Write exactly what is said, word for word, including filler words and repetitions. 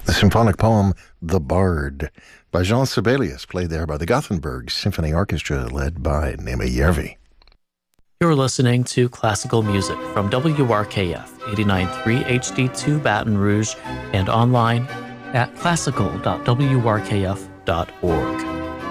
The symphonic poem, The Bard, by Jean Sibelius, played there by the Gothenburg Symphony Orchestra, led by Nema Järvi. You're listening to classical music from W R K F eighty-nine point three H D two Baton Rouge and online at classical dot w r k f dot org.